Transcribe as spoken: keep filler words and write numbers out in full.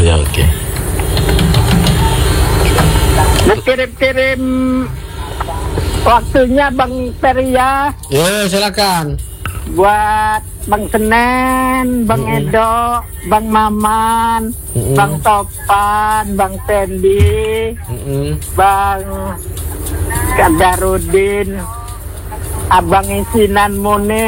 ya, oke. Kirim-kirim waktunya Bang Peri ya. Yo, silakan. Buat Bang Senen, Bang Mm-mm. Edo, Bang Maman, Mm-mm. Bang Topan, Bang Tendi, Mm-mm. Bang Kadarudin, Abang Isinan Mune.